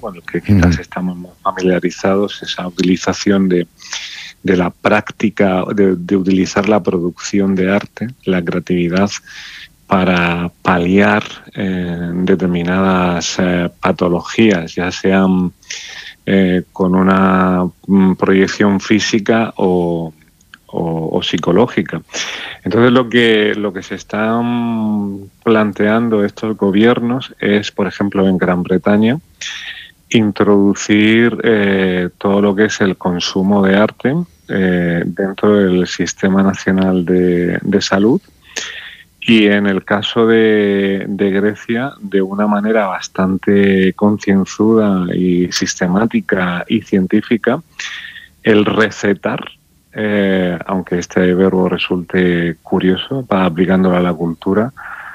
con el que quizás estamos más familiarizados, esa utilización de la práctica, de utilizar la producción de arte, la creatividad, para paliar determinadas patologías, ya sean con una proyección física o psicológica. Entonces lo que se están planteando estos gobiernos es, por ejemplo, en Gran Bretaña, introducir todo lo que es el consumo de arte dentro del Sistema Nacional de Salud, y en el caso de Grecia, de una manera bastante concienzuda y sistemática y científica, el recetar, aunque este verbo resulte curioso para aplicándolo a la cultura,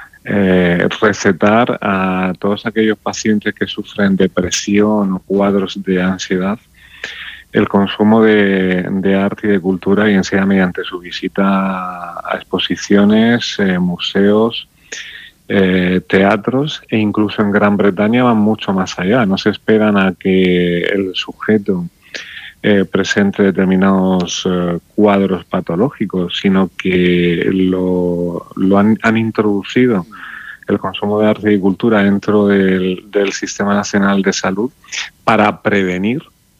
recetar a todos aquellos pacientes que sufren depresión o cuadros de ansiedad el consumo de arte y de cultura, bien sea mediante su visita a exposiciones, museos, teatros, e incluso en Gran Bretaña van mucho más allá. No se esperan a que el sujeto presente determinados cuadros patológicos, sino que lo han introducido el consumo de arte y cultura dentro del Sistema Nacional de Salud para prevenir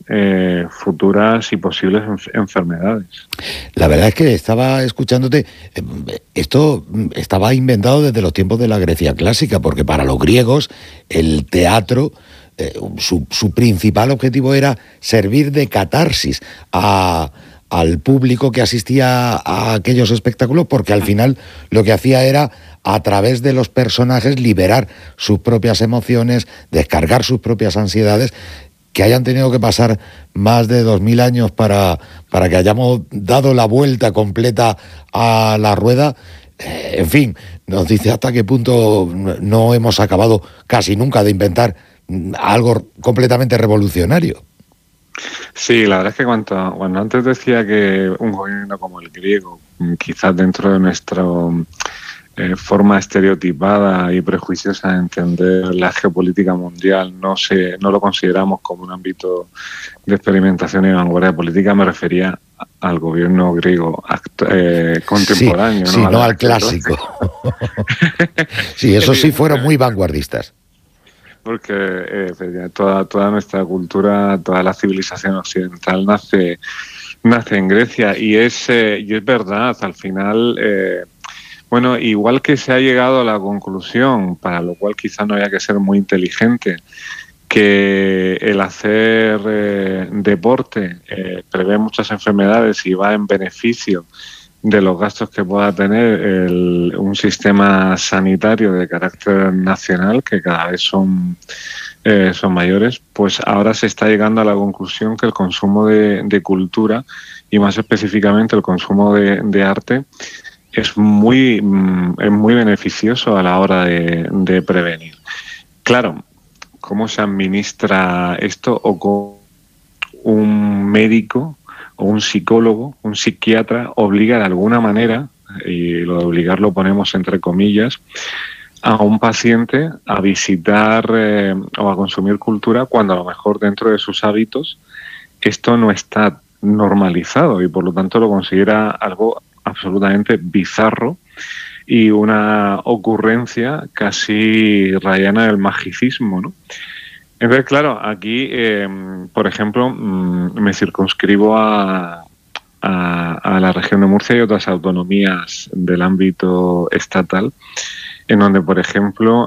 futuras y posibles enfermedades. La verdad es que estaba escuchándote, esto estaba inventado desde los tiempos de la Grecia clásica, porque para los griegos el teatro, su principal objetivo era servir de catarsis al público que asistía a aquellos espectáculos, porque al final lo que hacía era, a través de los personajes, liberar sus propias emociones, descargar sus propias ansiedades. Que hayan tenido que pasar más de 2000 años para que hayamos dado la vuelta completa a la rueda, en fin, nos dice hasta qué punto no hemos acabado casi nunca de inventar algo completamente revolucionario. Sí, la verdad es que cuando antes decía que un gobierno como el griego, quizás dentro de nuestro forma estereotipada y prejuiciosa de entender la geopolítica mundial, no lo consideramos como un ámbito de experimentación y vanguardia política, me refería al gobierno griego contemporáneo. Sí, no al clásico. Sí, eso sí fueron muy vanguardistas. Porque toda nuestra cultura, toda la civilización occidental nace en Grecia, y es verdad, al final... Bueno, igual que se ha llegado a la conclusión, para lo cual quizá no haya que ser muy inteligente, que el hacer deporte prevé muchas enfermedades y va en beneficio de los gastos que pueda tener un sistema sanitario de carácter nacional, que cada vez son mayores, pues ahora se está llegando a la conclusión que el consumo de cultura, y más específicamente el consumo de arte, es muy beneficioso a la hora de prevenir. Claro, ¿cómo se administra esto? O con un médico o un psicólogo, un psiquiatra, obliga de alguna manera, y lo de obligar lo ponemos entre comillas, a un paciente a visitar o a consumir cultura, cuando a lo mejor dentro de sus hábitos esto no está normalizado y por lo tanto lo considera algo absolutamente bizarro y una ocurrencia casi rayana del magicismo, ¿no? Entonces, claro, aquí, por ejemplo, me circunscribo a la región de Murcia y otras autonomías del ámbito estatal, en donde, por ejemplo,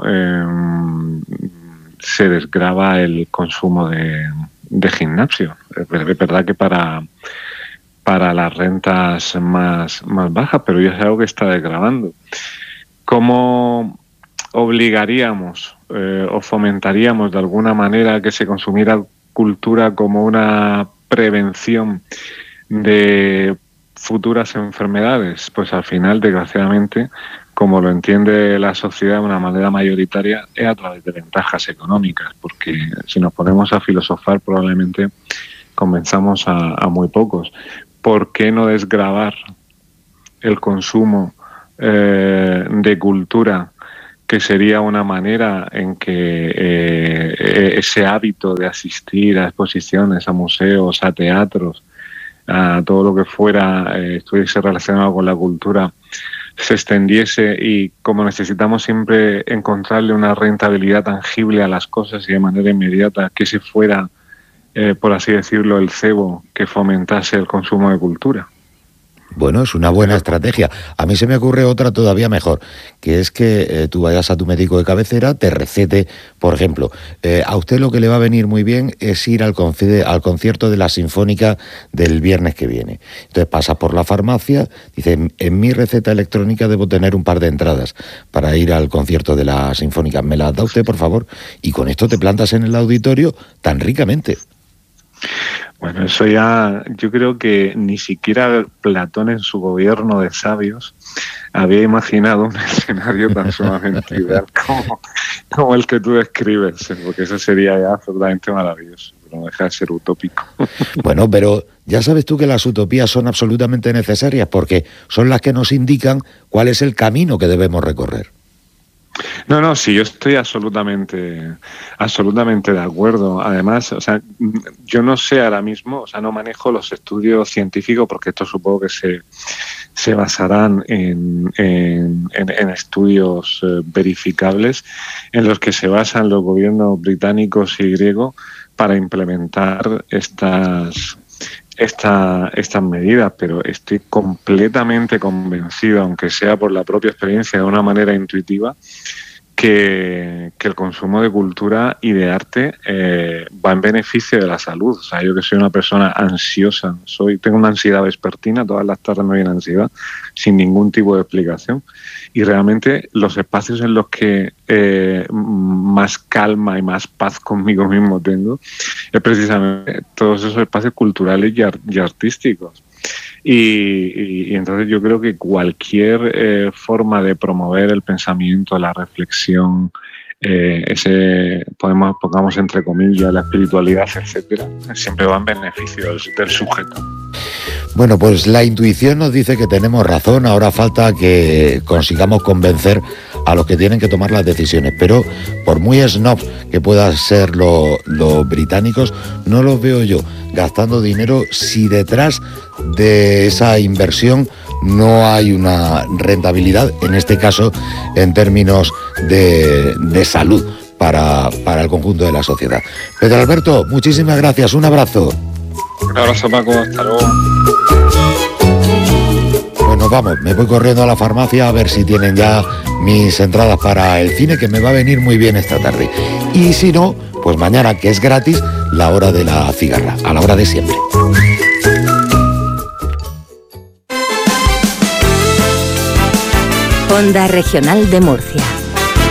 se desgrava el consumo de gimnasio. Es verdad que para las rentas más bajas, pero ya es algo que está desgravando. ¿Cómo obligaríamos o fomentaríamos de alguna manera que se consumiera cultura como una prevención de futuras enfermedades? Pues al final, desgraciadamente, como lo entiende la sociedad de una manera mayoritaria, es a través de ventajas económicas, porque si nos ponemos a filosofar probablemente convenzamos a muy pocos. ¿Por qué no desgravar el consumo de cultura que sería una manera en que ese hábito de asistir a exposiciones, a museos, a teatros, a todo lo que fuera estuviese relacionado con la cultura, se extendiese, y como necesitamos siempre encontrarle una rentabilidad tangible a las cosas y de manera inmediata, que ese fuera, por así decirlo, el cebo que fomentase el consumo de cultura. Bueno, es una buena estrategia. A mí se me ocurre otra todavía mejor, que es que tú vayas a tu médico de cabecera, te recete, por ejemplo, a usted lo que le va a venir muy bien es ir al concierto de la Sinfónica del viernes que viene. Entonces pasas por la farmacia, dice, en mi receta electrónica debo tener un par de entradas para ir al concierto de la Sinfónica. ¿Me las da usted, por favor? Y con esto te plantas en el auditorio tan ricamente. Bueno, eso ya, yo creo que ni siquiera Platón en su gobierno de sabios había imaginado un escenario tan sumamente ideal como el que tú describes, porque eso sería ya absolutamente maravilloso, pero no deja de ser utópico. Bueno, pero ya sabes tú que las utopías son absolutamente necesarias porque son las que nos indican cuál es el camino que debemos recorrer. No, sí, yo estoy absolutamente de acuerdo. Además, o sea, yo no sé ahora mismo, o sea, no manejo los estudios científicos, porque esto supongo que se basarán en estudios verificables en los que se basan los gobiernos británicos y griegos para implementar estas medidas, pero estoy completamente convencido, aunque sea por la propia experiencia de una manera intuitiva, que el consumo de cultura y de arte va en beneficio de la salud. O sea, yo que soy una persona ansiosa, tengo una ansiedad vespertina, todas las tardes me viene ansiedad, sin ningún tipo de explicación. Y realmente los espacios en los que más calma y más paz conmigo mismo tengo es precisamente todos esos espacios culturales y artísticos. Y entonces yo creo que cualquier forma de promover el pensamiento, la reflexión, pongamos entre comillas, la espiritualidad, etcétera, siempre va en beneficio del sujeto. Bueno, pues la intuición nos dice que tenemos razón, ahora falta que consigamos convencer a los que tienen que tomar las decisiones, pero por muy snob que puedan ser los británicos, no los veo yo gastando dinero si detrás de esa inversión no hay una rentabilidad, en este caso en términos de salud para el conjunto de la sociedad. Pedro Alberto, muchísimas gracias, un abrazo. Un abrazo, Paco, hasta luego. Bueno, vamos, me voy corriendo a la farmacia a ver si tienen ya mis entradas para el cine, que me va a venir muy bien esta tarde. Y si no, pues mañana, que es gratis, la hora de la cigarra, a la hora de siempre. Onda Regional de Murcia.